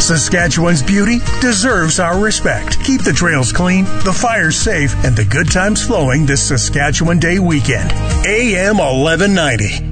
Saskatchewan's beauty deserves our respect. Keep the trails clean, the fires safe, and the good times flowing this Saskatchewan Day weekend. AM 1190.